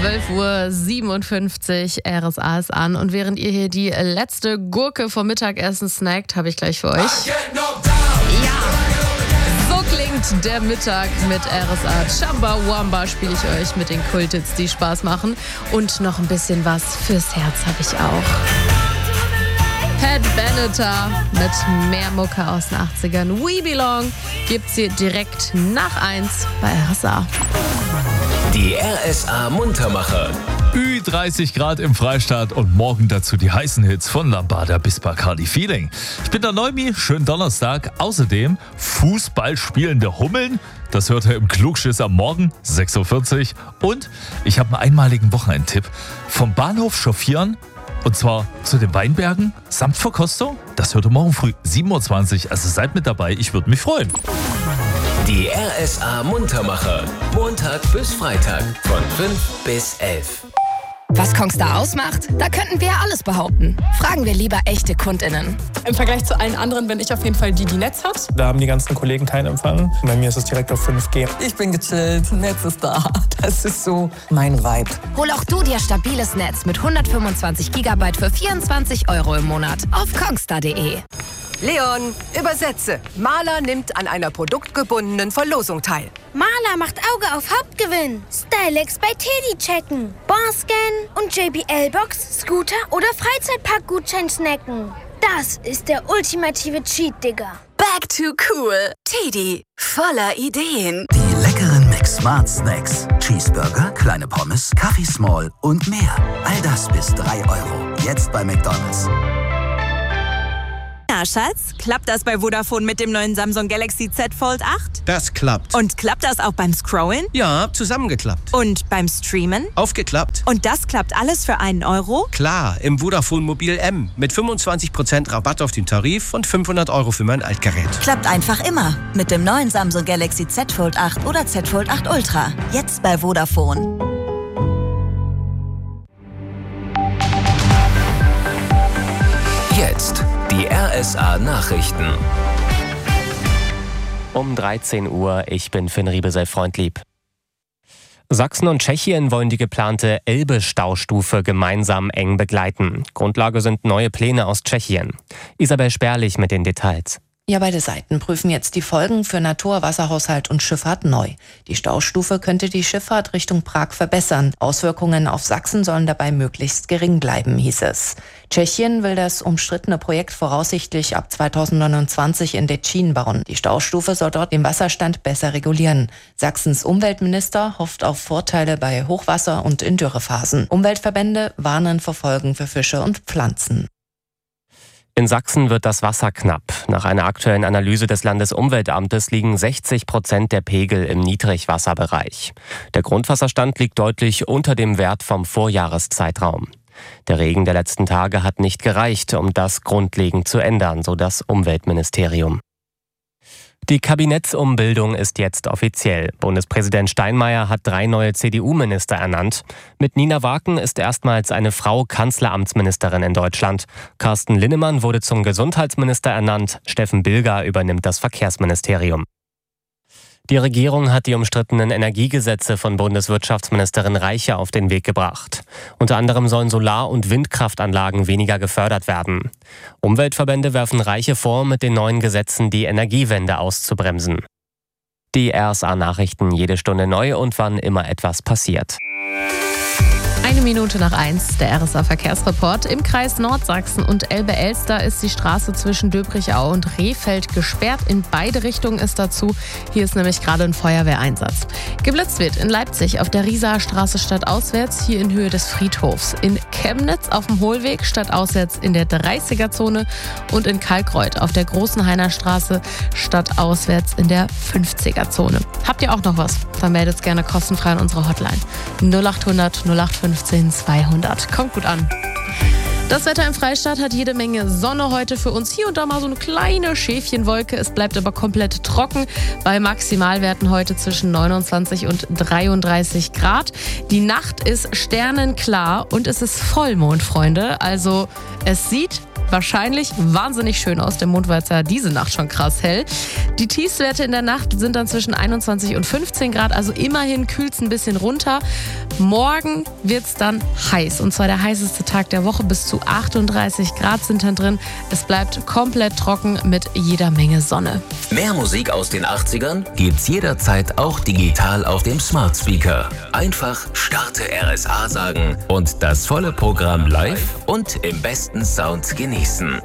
12:57 Uhr, RSA ist an. Und während ihr hier die letzte Gurke vom Mittagessen snackt, habe ich gleich für euch. Ja, so klingt der Mittag mit RSA. Chumbawamba spiele ich euch mit den Kulthits, die Spaß machen. Und noch ein bisschen was fürs Herz habe ich auch. Pat Benatar mit mehr Mucke aus den 80ern. We Belong gibt's hier direkt nach 1 bei RSA. Die RSA Muntermacher. 30 Grad im Freistaat und morgen dazu die heißen Hits von Lambada bis Bacardi Feeling. Ich bin der Neumi, schönen Donnerstag. Außerdem Fußball spielende Hummeln. Das hört ihr im Klugschiss am Morgen, 6:40 Uhr. Und ich habe einen einmaligen Wochenendtipp. Vom Bahnhof chauffieren. Und zwar zu den Weinbergen samt Verkostung. Das hört ihr morgen früh 7:20 Uhr. Also seid mit dabei, ich würde mich freuen. Die RSA Muntermacher. Montag bis Freitag von 5 bis 11. Was Kongstar ausmacht? Da könnten wir alles behaupten. Fragen wir lieber echte KundInnen. Im Vergleich zu allen anderen bin ich auf jeden Fall die Netz hat. Da haben die ganzen Kollegen keinen Empfang. Bei mir ist es direkt auf 5G. Ich bin gechillt, Netz ist da. Das ist so mein Vibe. Hol auch du dir stabiles Netz mit 125 GB für 24 € im Monat auf kongstar.de. Leon, übersetze. Maler nimmt an einer produktgebundenen Verlosung teil. Maler macht Auge auf Hauptgewinn. Stylex bei Teddy checken. Barscan und JBL-Box, Scooter oder Freizeitpark-Gutschein snacken. Das ist der ultimative Cheat, Digga. Back to cool. Teddy, voller Ideen. Die leckeren Mix-Smart Snacks. Cheeseburger, kleine Pommes, Kaffee Small und mehr. All das bis 3 €. Jetzt bei McDonald's. Na, Schatz, klappt das bei Vodafone mit dem neuen Samsung Galaxy Z Fold 8? Das klappt. Und klappt das auch beim Scrollen? Ja, zusammengeklappt. Und beim Streamen? Aufgeklappt. Und das klappt alles für einen €? Klar, im Vodafone Mobil M. Mit 25% Rabatt auf den Tarif und 500 € für mein Altgerät. Klappt einfach immer. Mit dem neuen Samsung Galaxy Z Fold 8 oder Z Fold 8 Ultra. Jetzt bei Vodafone. Jetzt die RSA Nachrichten. Um 13 Uhr, ich bin Finn Riebesell-Freundlieb. Sachsen und Tschechien wollen die geplante Elbe-Staustufe gemeinsam eng begleiten. Grundlage sind neue Pläne aus Tschechien. Isabel Sperlich mit den Details. Ja, beide Seiten prüfen jetzt die Folgen für Natur, Wasserhaushalt und Schifffahrt neu. Die Staustufe könnte die Schifffahrt Richtung Prag verbessern. Auswirkungen auf Sachsen sollen dabei möglichst gering bleiben, hieß es. Tschechien will das umstrittene Projekt voraussichtlich ab 2029 in Děčín bauen. Die Staustufe soll dort den Wasserstand besser regulieren. Sachsens Umweltminister hofft auf Vorteile bei Hochwasser und in Dürrephasen. Umweltverbände warnen vor Folgen für Fische und Pflanzen. In Sachsen wird das Wasser knapp. Nach einer aktuellen Analyse des Landesumweltamtes liegen 60% der Pegel im Niedrigwasserbereich. Der Grundwasserstand liegt deutlich unter dem Wert vom Vorjahreszeitraum. Der Regen der letzten Tage hat nicht gereicht, um das grundlegend zu ändern, so das Umweltministerium. Die Kabinettsumbildung ist jetzt offiziell. Bundespräsident Steinmeier hat 3 neue CDU-Minister ernannt. Mit Nina Waken ist erstmals eine Frau Kanzleramtsministerin in Deutschland. Carsten Linnemann wurde zum Gesundheitsminister ernannt. Steffen Bilger übernimmt das Verkehrsministerium. Die Regierung hat die umstrittenen Energiegesetze von Bundeswirtschaftsministerin Reiche auf den Weg gebracht. Unter anderem sollen Solar- und Windkraftanlagen weniger gefördert werden. Umweltverbände werfen Reiche vor, mit den neuen Gesetzen die Energiewende auszubremsen. Die RSA-Nachrichten jede Stunde neu und wann immer etwas passiert. 1:01, der RSA-Verkehrsreport. Im Kreis Nordsachsen und Elbe-Elster ist die Straße zwischen Döbrichau und Rehfeld gesperrt. In beide Richtungen ist dazu. Hier ist nämlich gerade ein Feuerwehreinsatz. Geblitzt wird in Leipzig auf der Riesaer Straße stadtauswärts, hier in Höhe des Friedhofs. In Chemnitz auf dem Hohlweg stadtauswärts in der 30er-Zone und in Kalkreuth auf der Großenhainer Straße stadtauswärts in der 50er-Zone. Habt ihr auch noch was? Dann meldet es gerne kostenfrei an unsere Hotline. 0800 0815 200. Kommt gut an. Das Wetter im Freistaat hat jede Menge Sonne heute für uns. Hier und da mal so eine kleine Schäfchenwolke. Es bleibt aber komplett trocken. Bei Maximalwerten heute zwischen 29 und 33 Grad. Die Nacht ist sternenklar und es ist Vollmond, Freunde. Also es sieht wahrscheinlich wahnsinnig schön aus. Der Mond war jetzt ja diese Nacht schon krass hell. Die Tiefstwerte in der Nacht sind dann zwischen 21 und 15 Grad, also immerhin kühlt es ein bisschen runter. Morgen wird es dann heiß, und zwar der heißeste Tag der Woche. Bis zu 38 Grad sind dann drin. Es bleibt komplett trocken mit jeder Menge Sonne. Mehr Musik aus den 80ern gibt's jederzeit auch digital auf dem Smart Speaker. Einfach Starte RSA sagen und das volle Programm live und im besten Sound genießen.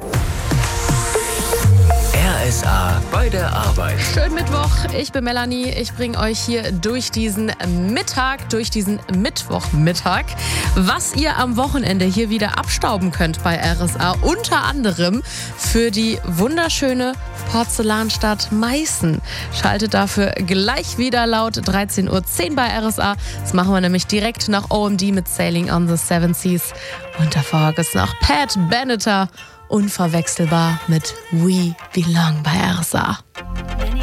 RSA bei der Arbeit. Schönen Mittwoch, ich bin Melanie. Ich bringe euch hier durch diesen Mittwochmittag, was ihr am Wochenende hier wieder abstauben könnt bei RSA. Unter anderem für die wunderschöne Porzellanstadt Meißen. Schaltet dafür gleich wieder laut 13:10 Uhr bei RSA. Das machen wir nämlich direkt nach OMD mit Sailing on the Seven Seas. Und davor ist noch Pat Benatar. Unverwechselbar mit We Belong bei RSA.